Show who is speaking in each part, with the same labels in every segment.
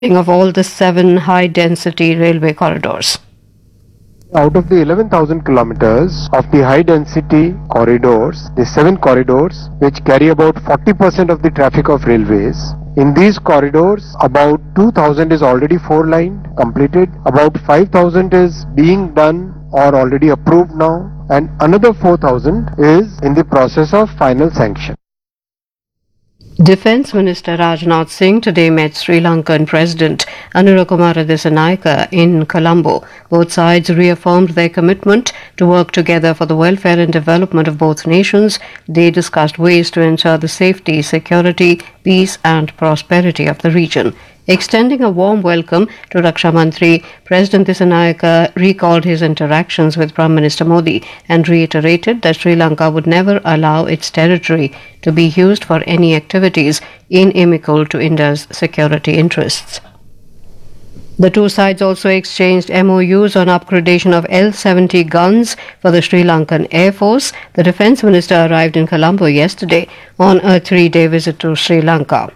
Speaker 1: of all the 7 high-density railway corridors.
Speaker 2: Out of the 11,000 kilometers of the high density corridors, the 7 corridors which carry about 40% of the traffic of railways, in these corridors about 2,000 is already four-lined, completed, about 5,000 is being done or already approved now, and another 4,000 is in the process of final sanction.
Speaker 1: Defence Minister Rajnath Singh today met Sri Lankan President Anura Kumara Dissanayake in Colombo. Both sides reaffirmed their commitment to work together for the welfare and development of both nations. They discussed ways to ensure the safety, security, peace and prosperity of the region. Extending a warm welcome to Raksha Mantri, President Dissanayake recalled his interactions with Prime Minister Modi and reiterated that Sri Lanka would never allow its territory to be used for any activities inimical to India's security interests. The two sides also exchanged MOUs on upgradation of L-70 guns for the Sri Lankan Air Force. The Defence Minister arrived in Colombo yesterday on a 3-day visit to Sri Lanka.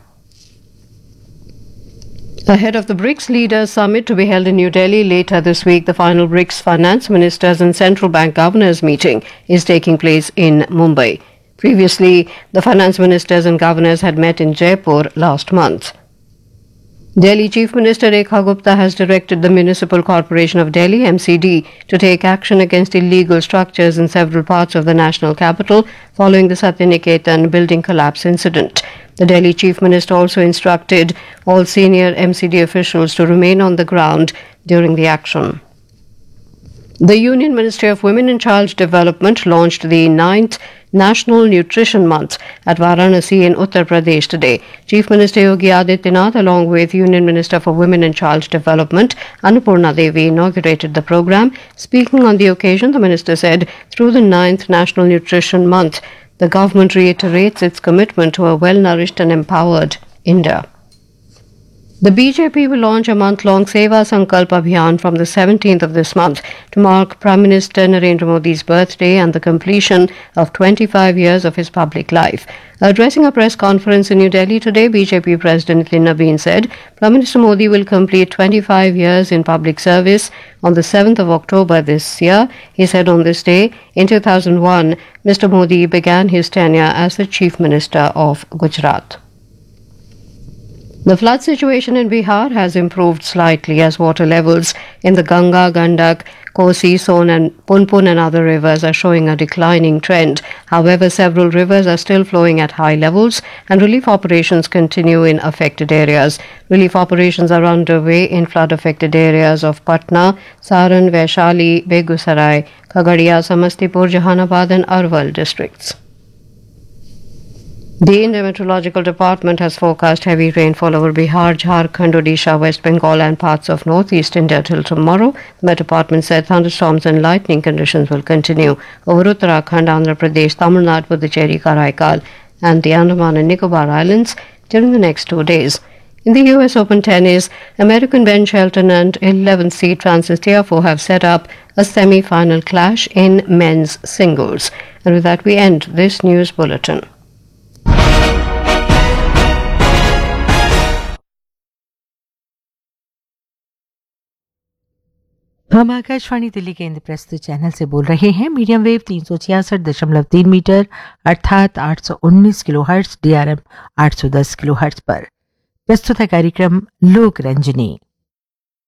Speaker 1: Ahead of the BRICS Leaders Summit to be held in New Delhi later this week, the final BRICS Finance Ministers and Central Bank Governors meeting is taking place in Mumbai. Previously, the Finance Ministers and Governors had met in Jaipur last month. Delhi Chief Minister Rekha Gupta has directed the Municipal Corporation of Delhi (MCD) to take action against illegal structures in several parts of the national capital following the Satyaniketan building collapse incident. The Delhi Chief Minister also instructed all senior MCD officials to remain on the ground during the action. The Union Ministry of Women and Child Development launched the 9th National Nutrition Month at Varanasi in Uttar Pradesh today. Chief Minister Yogi Adityanath, along with Union Minister for Women and Child Development Annapurna Devi, inaugurated the program. Speaking on the occasion, the minister said, through the 9th National Nutrition Month, the government reiterates its commitment to a well-nourished and empowered India. The BJP will launch a month-long Seva Sankalp Abhiyan from the 17th of this month to mark Prime Minister Narendra Modi's birthday and the completion of 25 years of his public life. Addressing a press conference in New Delhi today, BJP President Nitin Nabin said Prime Minister Modi will complete 25 years in public service on the 7th of October this year. He said on this day, in 2001, Mr. Modi began his tenure as the Chief Minister of Gujarat. The flood situation in Bihar has improved slightly as water levels in the Ganga, Gandak, Kosi, Son and Punpun and other rivers are showing a declining trend. However, several rivers are still flowing at high levels and relief operations continue in affected areas. Relief operations are underway in flood-affected areas of Patna, Saran, Vaishali, Begusarai, Khagadia, Samastipur, Jahanabad and Arwal districts. The Indian Meteorological Department has forecast heavy rainfall over Bihar, Jharkhand, Odisha, West Bengal and parts of northeast India till tomorrow. The Met Department said thunderstorms and lightning conditions will continue over Uttarakhand, Andhra Pradesh, Tamil Nadu, Puducherry, Karaikal and the Andaman and Nicobar Islands during the next 2 days. In the US Open Tennis, American Ben Shelton and 11th seed Francis Tiafoe have set up a semi-final clash in men's singles. And with that we end this news bulletin.
Speaker 3: हम आकाशवाणी दिल्ली के Indraprastha channel से बोल रहे हैं। Medium wave 366.3 metre अर्थात 819 kilohertz, DRM 810 kilohertz पर प्रस्तुत है कार्यक्रम लोक रंजनी।